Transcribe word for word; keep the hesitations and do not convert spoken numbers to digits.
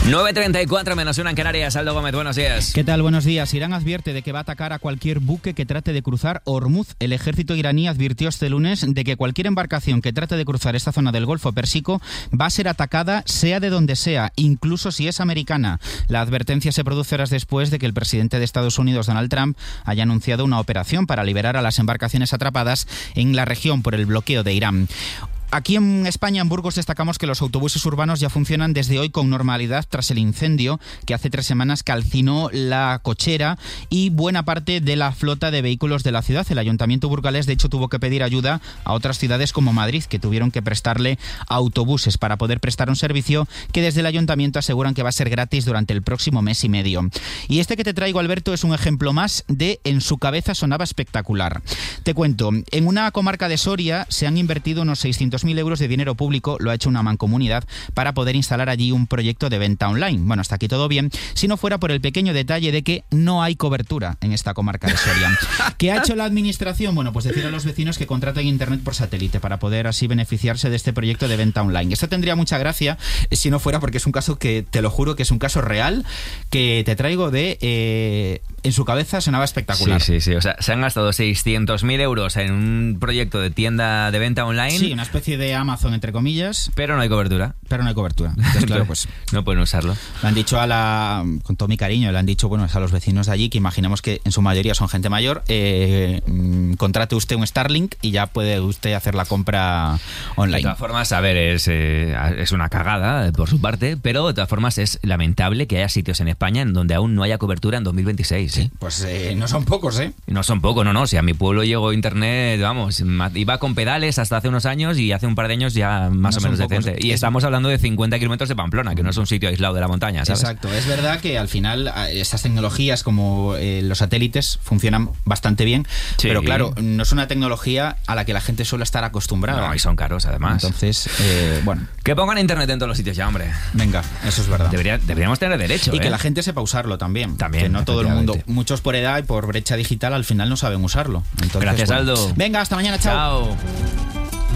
nueve treinta y cuatro menos una en Canarias. Aldo Gómez, buenos días. ¿Qué tal? Buenos días. Irán advierte de que va a atacar a cualquier buque que trate de cruzar Hormuz. El ejército iraní advirtió este lunes de que cualquier embarcación que trate de cruzar esta zona del Golfo Pérsico va a ser atacada, sea de donde sea, incluso si es americana. La advertencia se produce horas después de que el presidente de Estados Unidos, Donald Trump, haya anunciado una operación para liberar a las embarcaciones atrapadas en la región por el bloqueo de Irán. Aquí en España, en Burgos, destacamos que los autobuses urbanos ya funcionan desde hoy con normalidad tras el incendio que hace tres semanas calcinó la cochera y buena parte de la flota de vehículos de la ciudad. El Ayuntamiento burgalés, de hecho, tuvo que pedir ayuda a otras ciudades como Madrid, que tuvieron que prestarle autobuses para poder prestar un servicio que desde el Ayuntamiento aseguran que va a ser gratis durante el próximo mes y medio. Y este que te traigo, Alberto, es un ejemplo más de En su cabeza sonaba espectacular. Te cuento, en una comarca de Soria se han invertido unos seiscientos mil euros de dinero público, lo ha hecho una mancomunidad, para poder instalar allí un proyecto de venta online. Bueno, hasta aquí todo bien, si no fuera por el pequeño detalle de que no hay cobertura en esta comarca de Soria. ¿Qué ha hecho la administración? Bueno, pues decir a los vecinos que contraten internet por satélite para poder así beneficiarse de este proyecto de venta online. Esto tendría mucha gracia si no fuera porque es un caso que, te lo juro, que es un caso real que te traigo de... Eh, en su cabeza sonaba espectacular. Sí, sí, sí. O sea, se han gastado seiscientos mil euros en un proyecto de tienda de venta online. Sí, una especie de Amazon, entre comillas. Pero no hay cobertura. Pero no hay cobertura. Entonces, claro, pues... no pueden usarlo. Le han dicho a la... Con todo mi cariño, le han dicho, bueno, a los vecinos de allí, que imaginemos que en su mayoría son gente mayor, eh, contrate usted un Starlink y ya puede usted hacer la compra online. De todas formas, a ver, es, eh, es una cagada por su parte, pero de todas formas es lamentable que haya sitios en España en donde aún no haya cobertura en dos mil veintiséis. Sí, pues eh, no son pocos, ¿eh? No son pocos, no, no. Si a mi pueblo llegó internet, vamos, iba con pedales hasta hace unos años y hace un par de años ya más no o menos decente. Y es... estamos hablando de cincuenta kilómetros de Pamplona, que no es un sitio aislado de la montaña, ¿sabes? Exacto. Es verdad que al final estas tecnologías como eh, los satélites funcionan bastante bien, sí. Pero claro, no es una tecnología a la que la gente suele estar acostumbrada. No, y son caros además. Entonces, eh, bueno. Que pongan internet en todos los sitios ya, hombre. Venga, eso es verdad. Debería, deberíamos tener derecho, Y ¿eh? que la gente sepa usarlo también. También. Que no todo el mundo, muchos por edad y por brecha digital al final no saben usarlo. Entonces, gracias, bueno. Aldo. Venga, hasta mañana, chao. Chao.